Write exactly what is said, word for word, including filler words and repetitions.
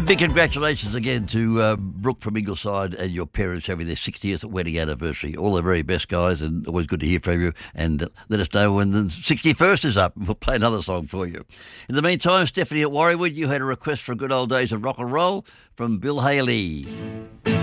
big congratulations again to uh, Brooke from Ingleside and your parents having their sixtieth wedding anniversary. All the very best, guys, and always good to hear from you. And uh, let us know when the sixty-first is up, and we'll play another song for you. In the meantime, Stephanie at Warriewood, you had a request for good old days of rock and roll from Bill Haley.